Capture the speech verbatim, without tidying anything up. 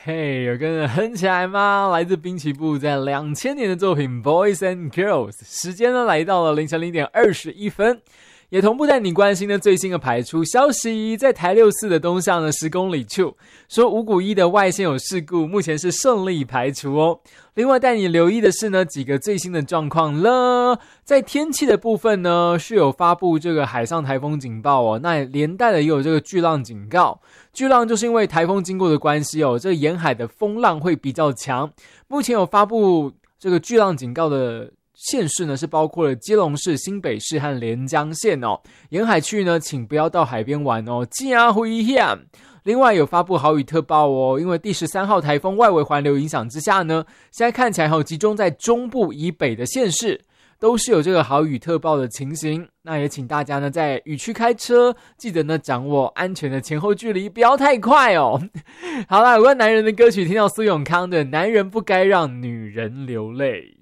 嘿，有跟着哼起来吗？来自滨崎步在两千年的作品 Boys and Girls。 时间呢来到了凌晨零点二十一分，也同步带你关心的最新的排出消息。在台六四的东向呢十公里处，说五股一的外线有事故，目前是顺利排除哦。另外带你留意的是呢几个最新的状况了。在天气的部分呢是有发布这个海上台风警报哦，那连带的也有这个巨浪警告。巨浪就是因为台风经过的关系哦，这个沿海的风浪会比较强。目前有发布这个巨浪警告的县市呢是包括了基隆市、新北市和连江县哦。沿海区呢请不要到海边玩哦，真危险。另外有发布豪雨特报哦，因为第十三号台风外围环流影响之下呢，现在看起来还有集中在中部以北的县市都是有这个豪雨特报的情形。那也请大家呢在雨区开车记得呢掌握安全的前后距离，不要太快哦。好啦，有关男人的歌曲听到苏永康的男人不该让女人流泪。